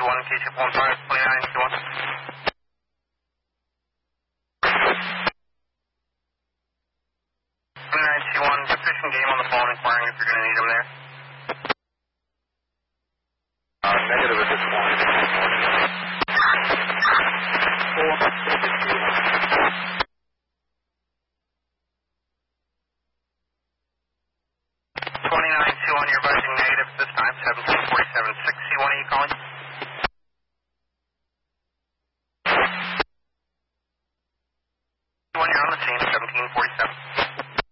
Fishing game on the phone inquiring if you're going to need them there. Negative at this point. 29-2 on your buzzing negative this time, 1747-6. C1, are you calling?